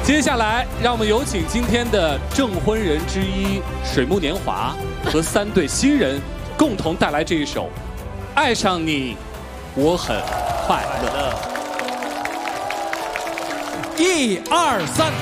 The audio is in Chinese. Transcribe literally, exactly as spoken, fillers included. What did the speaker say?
接下来，让我们有请今天的证婚人之一水木年华和三对新人共同带来这一首《爱上你，我很快乐》。 一二三。